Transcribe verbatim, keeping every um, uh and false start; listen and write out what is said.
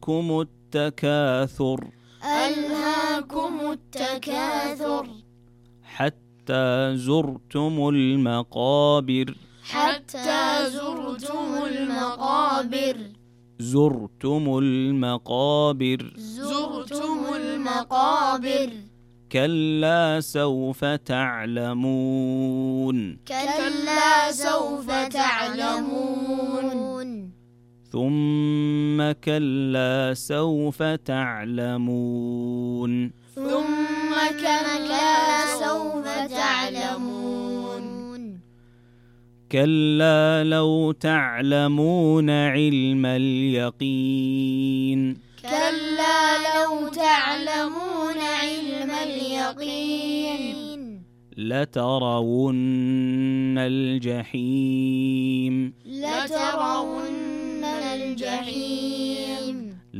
ألهاكم التكاثر ألهاكم التكاثر حتى زرتم المقابر حتى زرتم المقابر زرتم المقابر زرتم المقابر كلا سوف تعلمون كلا سوف تعلمون ثم كلا سوف تعلمون ثم كلا سوف تعلمون كلا لو تعلمون علم اليقين كلا لو تعلمون علم اليقين لترون الجحيم لترون الجحيم